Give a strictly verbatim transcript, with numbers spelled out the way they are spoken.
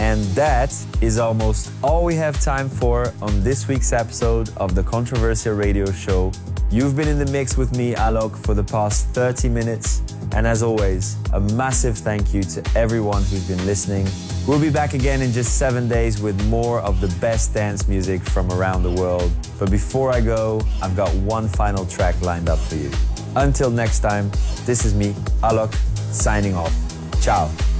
And that is almost all we have time for on this week's episode of the Controversia Radio Show. You've been in the mix with me, Alok, for the past thirty minutes. And as always, a massive thank you to everyone who's been listening. We'll be back again in just seven days with more of the best dance music from around the world. But before I go, I've got one final track lined up for you. Until next time, this is me, Alok, signing off. Ciao.